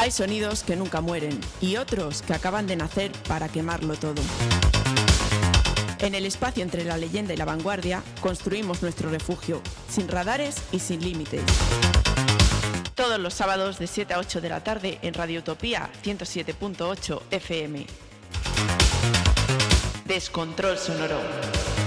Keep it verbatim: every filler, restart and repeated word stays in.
Hay sonidos que nunca mueren y otros que acaban de nacer para quemarlo todo. En el espacio entre la leyenda y la vanguardia construimos nuestro refugio, sin radares y sin límites. Todos los sábados de siete a ocho de la tarde en Radio Utopía ciento siete punto ocho F M. Descontrol sonoro.